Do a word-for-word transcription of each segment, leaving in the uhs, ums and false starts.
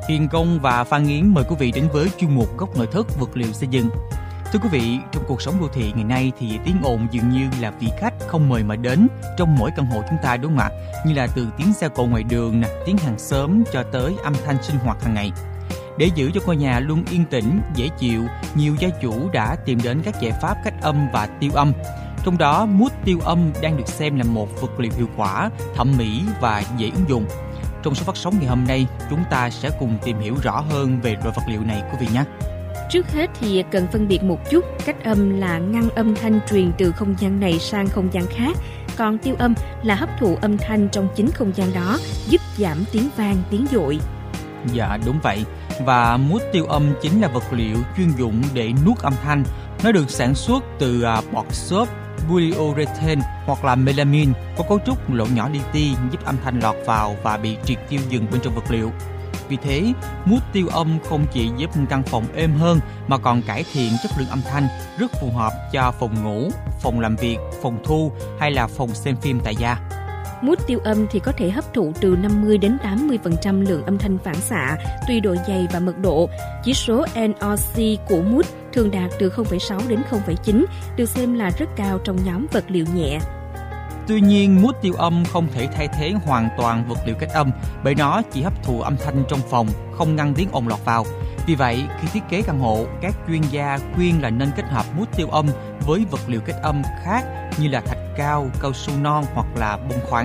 Hiền Công và Phan Yến mời quý vị đến với chuyên mục Góc nội thất vật liệu xây dựng. Thưa quý vị, trong cuộc sống đô thị ngày nay thì tiếng ồn dường như là vị khách không mời mà đến trong mỗi căn hộ chúng ta, đúng không ạ? Như là từ tiếng xe cộ ngoài đường, nè, tiếng hàng xóm cho tới âm thanh sinh hoạt hàng ngày. Để giữ cho ngôi nhà luôn yên tĩnh, dễ chịu, nhiều gia chủ đã tìm đến các giải pháp cách âm và tiêu âm. Trong đó, mút tiêu âm đang được xem là một vật liệu hiệu quả, thẩm mỹ và dễ ứng dụng. Trong số phát sóng ngày hôm nay, chúng ta sẽ cùng tìm hiểu rõ hơn về loại vật liệu này quý vị nhé. Trước hết thì cần phân biệt một chút, cách âm là ngăn âm thanh truyền từ không gian này sang không gian khác, còn tiêu âm là hấp thụ âm thanh trong chính không gian đó, giúp giảm tiếng vang, tiếng dội. Dạ đúng vậy, và mút tiêu âm chính là vật liệu chuyên dụng để nuốt âm thanh. Nó được sản xuất từ bọt xốp, polyurethane hoặc là melamine, có cấu trúc lỗ nhỏ li ti giúp âm thanh lọt vào và bị triệt tiêu dần bên trong vật liệu. Vì thế, mút tiêu âm không chỉ giúp căn phòng êm hơn mà còn cải thiện chất lượng âm thanh, rất phù hợp cho phòng ngủ, phòng làm việc, phòng thu hay là phòng xem phim tại gia. Mút tiêu âm thì có thể hấp thụ từ năm mươi đến tám mươi phần trăm lượng âm thanh phản xạ, tùy độ dày và mật độ. Chỉ số en o xê của mút thường đạt từ không phẩy sáu đến không phẩy chín, được xem là rất cao trong nhóm vật liệu nhẹ. Tuy nhiên, mút tiêu âm không thể thay thế hoàn toàn vật liệu cách âm, bởi nó chỉ hấp thụ âm thanh trong phòng, không ngăn tiếng ồn lọt vào. Vì vậy, khi thiết kế căn hộ, các chuyên gia khuyên là nên kết hợp mút tiêu âm với vật liệu cách âm khác như là thạch cao, cao su non hoặc là bông khoáng.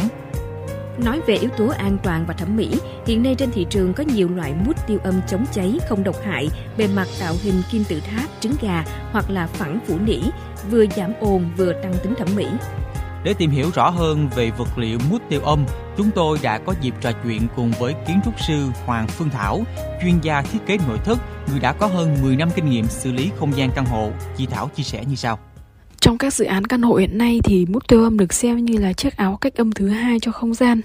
Nói về yếu tố an toàn và thẩm mỹ, hiện nay trên thị trường có nhiều loại mút tiêu âm chống cháy không độc hại, bề mặt tạo hình kim tự tháp, trứng gà hoặc là phẳng phủ nỉ, vừa giảm ồn vừa tăng tính thẩm mỹ. Để tìm hiểu rõ hơn về vật liệu mút tiêu âm, chúng tôi đã có dịp trò chuyện cùng với kiến trúc sư Hoàng Phương Thảo, chuyên gia thiết kế nội thất, người đã có hơn mười năm kinh nghiệm xử lý không gian căn hộ. Chị Thảo chia sẻ như sau. Trong các dự án căn hộ hiện nay thì mút tiêu âm được xem như là chiếc áo cách âm thứ hai cho không gian.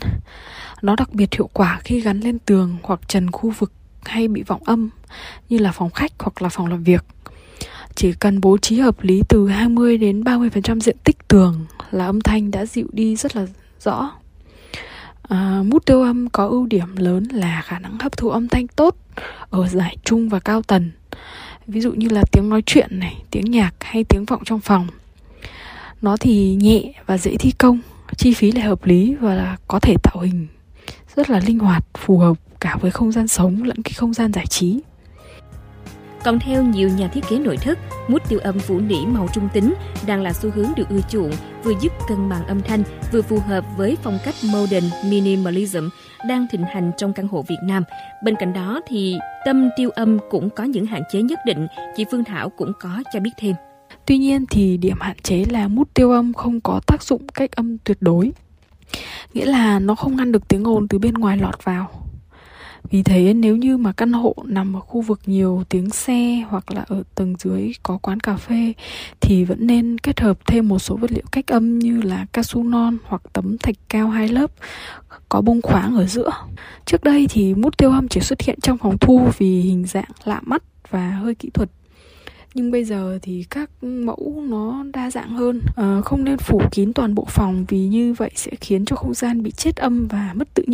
Nó đặc biệt hiệu quả khi gắn lên tường hoặc trần khu vực hay bị vọng âm như là phòng khách hoặc là phòng làm việc. Chỉ cần bố trí hợp lý từ hai mươi đến ba mươi phần trăm diện tích tường là âm thanh đã dịu đi rất là rõ. À, mút tiêu âm có ưu điểm lớn là khả năng hấp thụ âm thanh tốt ở giải trung và cao tần. Ví dụ như là tiếng nói chuyện này, tiếng nhạc hay tiếng vọng trong phòng. Nó thì nhẹ và dễ thi công, chi phí lại hợp lý và là có thể tạo hình rất là linh hoạt, phù hợp cả với không gian sống lẫn cái không gian giải trí. Còn theo nhiều nhà thiết kế nội thất, mút tiêu âm phủ nỉ màu trung tính đang là xu hướng được ưa chuộng, vừa giúp cân bằng âm thanh, vừa phù hợp với phong cách modern minimalism đang thịnh hành trong căn hộ Việt Nam. Bên cạnh đó thì tâm tiêu âm cũng có những hạn chế nhất định, chị Phương Thảo cũng có cho biết thêm. Tuy nhiên thì điểm hạn chế là mút tiêu âm không có tác dụng cách âm tuyệt đối, nghĩa là nó không ngăn được tiếng ồn từ bên ngoài lọt vào. Vì thế nếu như mà căn hộ nằm ở khu vực nhiều tiếng xe hoặc là ở tầng dưới có quán cà phê thì vẫn nên kết hợp thêm một số vật liệu cách âm như là cao su non hoặc tấm thạch cao hai lớp có bông khoáng ở giữa. Trước đây thì mút tiêu âm chỉ xuất hiện trong phòng thu vì hình dạng lạ mắt và hơi kỹ thuật. Nhưng bây giờ thì các mẫu nó đa dạng hơn, à, không nên phủ kín toàn bộ phòng vì như vậy sẽ khiến cho không gian bị chết âm và mất tự nhiên.